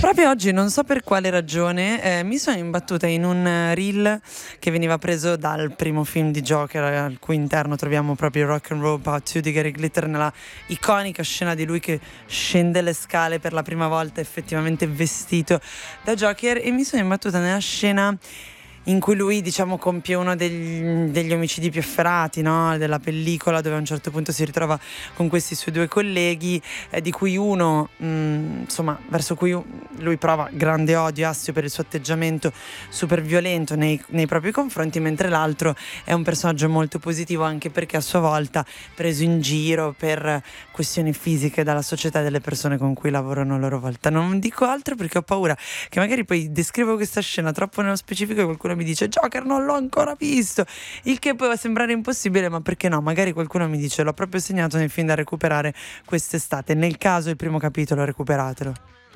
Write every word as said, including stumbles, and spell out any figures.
Proprio oggi, non so per quale ragione, eh, mi sono imbattuta in un eh, reel che veniva preso dal primo film di Joker, eh, al cui interno troviamo proprio Rock and Roll Part due di Gary Glitter, nella iconica scena di lui che scende le scale per la prima volta effettivamente vestito da Joker, e mi sono imbattuta nella scena in cui lui, diciamo, compie uno degli, degli omicidi più efferati, no? Della pellicola, dove a un certo punto si ritrova con questi suoi due colleghi, eh, di cui uno, mh, insomma, verso cui lui prova grande odio, astio per il suo atteggiamento super violento nei, nei propri confronti, mentre l'altro è un personaggio molto positivo, anche perché a sua volta preso in giro per questioni fisiche dalla società e delle persone con cui lavorano a loro volta. Non dico altro perché ho paura che magari poi descrivo questa scena troppo nello specifico e qualcuno mi dice Joker non l'ho ancora visto, il che può sembrare impossibile, ma perché no, magari qualcuno mi dice l'ho proprio segnato nel film da recuperare quest'estate. Nel caso il primo capitolo recuperatelo.